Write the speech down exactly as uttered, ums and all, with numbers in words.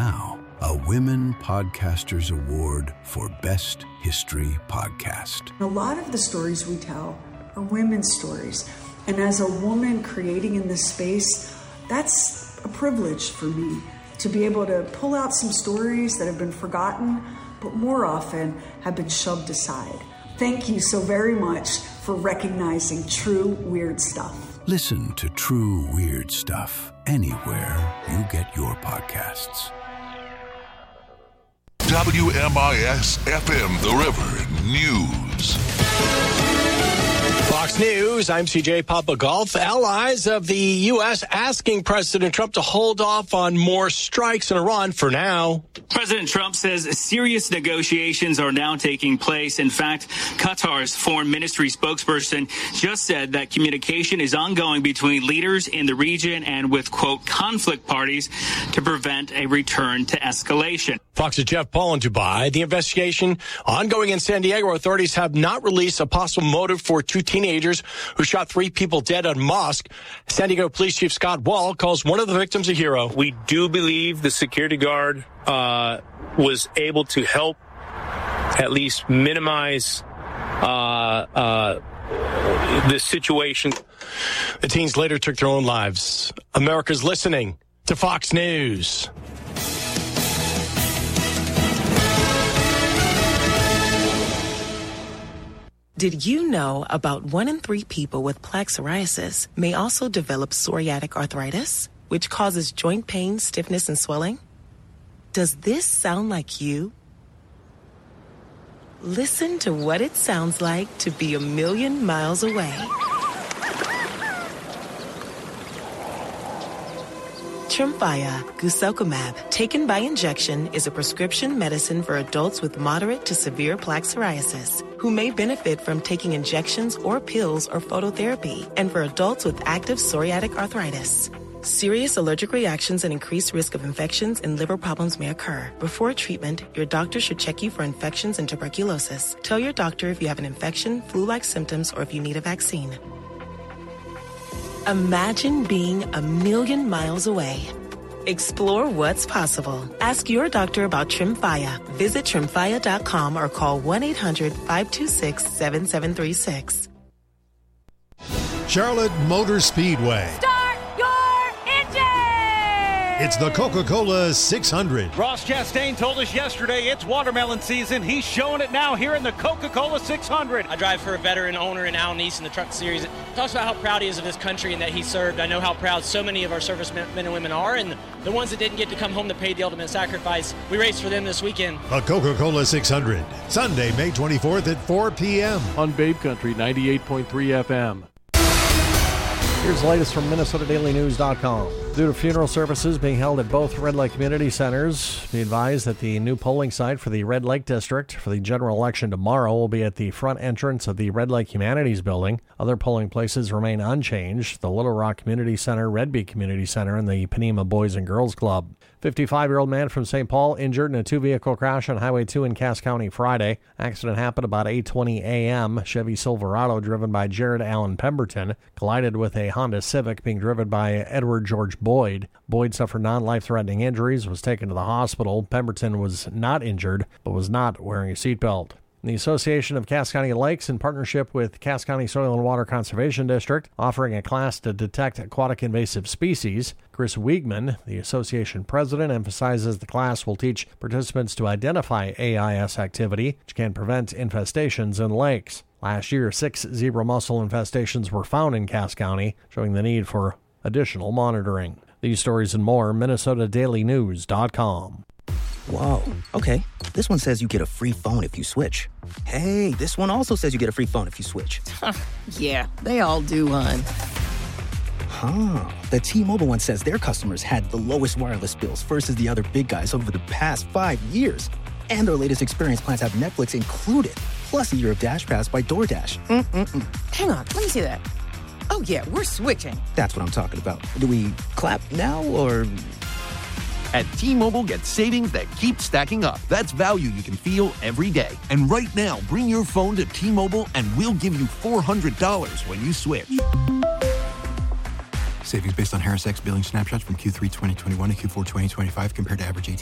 now a Women Podcasters Award for Best History Podcast. A lot of the stories we tell are women's stories. And as a woman creating in this space, that's a privilege for me to be able to pull out some stories that have been forgotten, but more often have been shoved aside. Thank you so very much for recognizing True Weird Stuff. Listen to True Weird Stuff anywhere you get your podcasts. W M I S F M The River News. Fox News, I'm C J Papagolf. Allies of the U S asking President Trump to hold off on more strikes in Iran for now. President Trump says serious negotiations are now taking place. In fact, Qatar's foreign ministry spokesperson just said that communication is ongoing between leaders in the region and with, quote, conflict parties to prevent a return to escalation. Fox's Jeff Paul in Dubai. The investigation ongoing in San Diego. Authorities have not released a possible motive for two teenagers who shot three people dead at a mosque. San Diego Police Chief Scott Wall calls one of the victims a hero. We do believe the security guard uh, was able to help at least minimize uh, uh, the situation. The teens later took their own lives. America's listening to Fox News. Did you know about one in three people with plaque psoriasis may also develop psoriatic arthritis, which causes joint pain, stiffness, and swelling? Does this sound like you? Listen to what it sounds like to be a million miles away. Tremfya guselkumab, taken by injection, is a prescription medicine for adults with moderate to severe plaque psoriasis who may benefit from taking injections or pills or phototherapy, and for adults with active psoriatic arthritis. Serious allergic reactions and increased risk of infections and liver problems may occur. Before treatment, your doctor should check you for infections and tuberculosis. Tell your doctor if you have an infection, flu-like symptoms, or if you need a vaccine. Imagine being a million miles away. Explore what's possible. Ask your doctor about Tremfya. Visit tremfya dot com or call one eight hundred five two six seven seven three six. Charlotte Motor Speedway. Start your engine! It's the Coca-Cola six hundred. Ross Chastain told us yesterday it's watermelon season. He's showing it now here in the Coca-Cola six hundred. I drive for a veteran owner in Alan East in the Truck Series. It talks about how proud he is of this country and that he served. I know how proud so many of our servicemen and women are, and the ones that didn't get to come home to pay the ultimate sacrifice, we raced for them this weekend. The Coca-Cola six hundred, Sunday, May twenty-fourth at four p.m. on Babe Country ninety-eight point three F M. Here's the latest from Minnesota Daily News dot com. Due to funeral services being held at both Red Lake Community Centers, be advised that the new polling site for the Red Lake District for the general election tomorrow will be at the front entrance of the Red Lake Humanities Building. Other polling places remain unchanged: the Little Rock Community Center, Red Bee Community Center, and the Panema Boys and Girls Club. fifty-five-year-old man from Saint Paul injured in a two-vehicle crash on Highway two in Cass County Friday. Accident happened about eight twenty a.m. Chevy Silverado, driven by Jared Allen Pemberton, collided with a Honda Civic being driven by Edward George Boyd. Boyd suffered non-life-threatening injuries, was taken to the hospital. Pemberton was not injured, but was not wearing a seatbelt. The Association of Cass County Lakes, in partnership with Cass County Soil and Water Conservation District, offering a class to detect aquatic invasive species. Chris Wiegman, the association president, emphasizes the class will teach participants to identify A I S activity, which can prevent infestations in lakes. Last year, six zebra mussel infestations were found in Cass County, showing the need for additional monitoring. These stories and more, Minnesota Daily News dot com. Whoa, okay. This one says you get a free phone if you switch. Hey, this one also says you get a free phone if you switch. Yeah, they all do, hon. Huh. The T-Mobile one says their customers had the lowest wireless bills versus the other big guys over the past five years. And their latest experience plans have Netflix included, plus a year of Dash Pass by DoorDash. Mm-mm-mm. Hang on, let me see that. Oh, yeah, we're switching. That's what I'm talking about. Do we clap now, or... At T-Mobile, get savings that keep stacking up. That's value you can feel every day. And right now, bring your phone to T-Mobile and we'll give you four hundred dollars when you switch. Savings based on Harris X billing snapshots from Q three twenty twenty-one to Q four twenty twenty-five compared to average A T